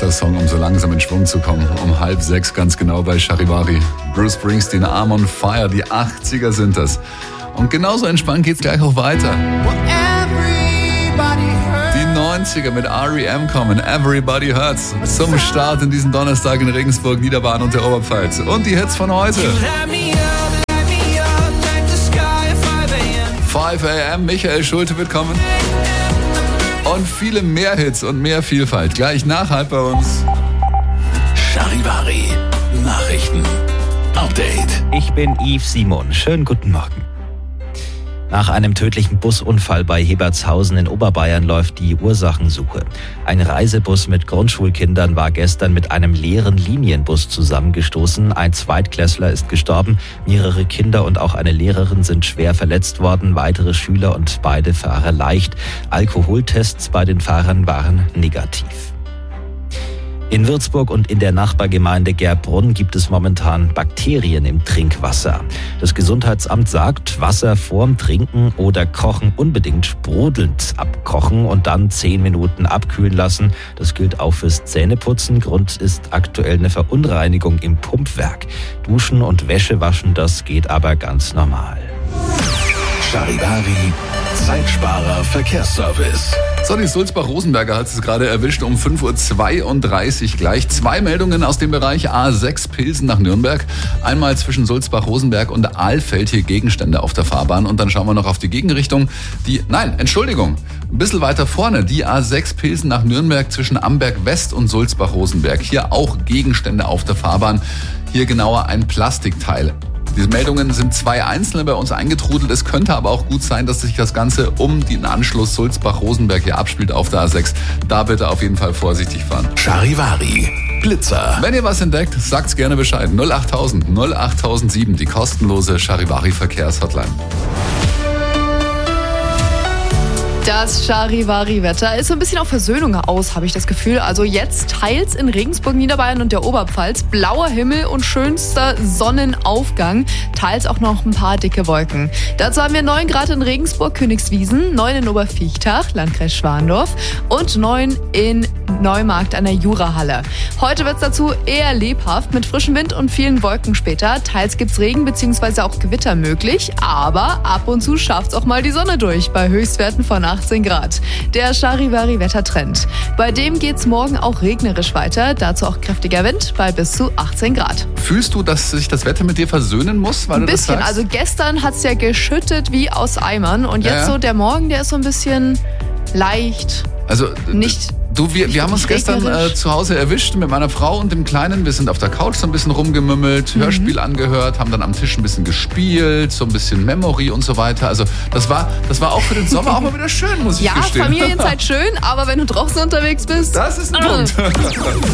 perfekter Song, um so langsam in Schwung zu kommen. Um 5:30 ganz genau bei Charivari. Bruce Springsteen, Arm on Fire, die 80er sind das. Und genauso entspannt geht's gleich auch weiter. Die 90er mit R.E.M. kommen, Everybody Hurts, zum Start in diesen Donnerstag in Regensburg, Niederbayern und der Oberpfalz. Und die Hits von heute. 5 a.m. Michael Schulte wird kommen. Und viele mehr Hits und mehr Vielfalt. Gleich nachhalb bei uns. Charivari. Nachrichten. Update. Ich bin Yves Simon. Schönen guten Morgen. Nach einem tödlichen Busunfall bei Hebertshausen in Oberbayern läuft die Ursachensuche. Ein Reisebus mit Grundschulkindern war gestern mit einem leeren Linienbus zusammengestoßen. Ein Zweitklässler ist gestorben, mehrere Kinder und auch eine Lehrerin sind schwer verletzt worden, weitere Schüler und beide Fahrer leicht. Alkoholtests bei den Fahrern waren negativ. In Würzburg und in der Nachbargemeinde Gerbrunn gibt es momentan Bakterien im Trinkwasser. Das Gesundheitsamt sagt, Wasser vorm Trinken oder Kochen unbedingt sprudelnd abkochen und dann 10 Minuten abkühlen lassen. Das gilt auch fürs Zähneputzen. Grund ist aktuell eine Verunreinigung im Pumpwerk. Duschen und Wäsche waschen, das geht aber ganz normal. Charivari. Zeitsparer Verkehrsservice. So, die Sulzbach-Rosenberger hat es gerade erwischt um 5:32 Uhr gleich. 2 Meldungen aus dem Bereich A6 Pilsen nach Nürnberg. Einmal zwischen Sulzbach-Rosenberg und Ahlfeld hier Gegenstände auf der Fahrbahn. Und dann schauen wir noch auf die Gegenrichtung. Ein bisschen weiter vorne. Die A6 Pilsen nach Nürnberg zwischen Amberg West und Sulzbach-Rosenberg. Hier auch Gegenstände auf der Fahrbahn. Hier genauer ein Plastikteil. Diese Meldungen sind 2 einzelne bei uns eingetrudelt. Es könnte aber auch gut sein, dass sich das Ganze um den Anschluss Sulzbach-Rosenberg hier abspielt auf der A6. Da bitte auf jeden Fall vorsichtig fahren. Charivari. Blitzer. Wenn ihr was entdeckt, sagt's gerne Bescheid. 08000 08007, die kostenlose Charivari-Verkehrshotline. Das Charivari-Wetter ist so ein bisschen auf Versöhnung aus, habe ich das Gefühl. Also jetzt teils in Regensburg, Niederbayern und der Oberpfalz blauer Himmel und schönster Sonnenaufgang, teils auch noch ein paar dicke Wolken. Dazu haben wir 9 Grad in Regensburg, Königswiesen, 9 in Oberviechtach, Landkreis Schwandorf und 9 in Neumarkt an der Jurahalle. Heute wird es dazu eher lebhaft mit frischem Wind und vielen Wolken später. Teils gibt's Regen bzw. auch Gewitter möglich, aber ab und zu schafft's auch mal die Sonne durch bei Höchstwerten von 18 Grad. Der Charivari-Wettertrend. Bei dem geht's morgen auch regnerisch weiter, dazu auch kräftiger Wind bei bis zu 18 Grad. Fühlst du, dass sich das Wetter mit dir versöhnen muss? Weil ein bisschen, also gestern hat's ja geschüttet wie aus Eimern und jetzt so der Morgen, der ist so ein bisschen leicht, also nicht... Wir haben uns gestern zu Hause erwischt mit meiner Frau und dem Kleinen. Wir sind auf der Couch so ein bisschen rumgemümmelt, Hörspiel angehört, haben dann am Tisch ein bisschen gespielt, so ein bisschen Memory und so weiter. Also das war auch für den Sommer auch mal wieder schön, muss ich gestehen. Ja, Familienzeit schön, aber wenn du draußen unterwegs bist... Das ist ein Punkt.